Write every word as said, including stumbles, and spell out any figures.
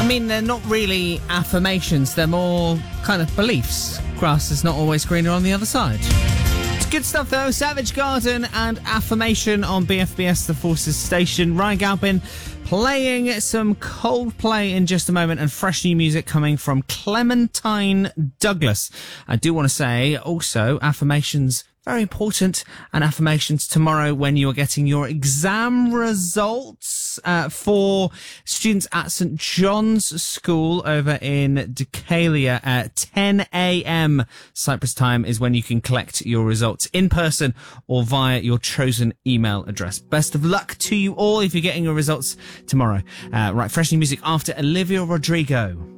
mean, they're not really affirmations. They're more kind of beliefs. Grass is not always greener on the other side. It's good stuff, though. Savage Garden and Affirmation on B F B S The Forces station. Ryan Galpin playing some Coldplay in just a moment, and fresh new music coming from Clementine Douglas. I do want to say also, affirmations, very important, and affirmations tomorrow when you are getting your exam results uh, for students at St John's School over in Decalia at ten a.m. Cyprus time is when you can collect your results in person or via your chosen email address. Best of luck to you all if you're getting your results tomorrow. Uh, right, fresh new music after Olivia Rodrigo.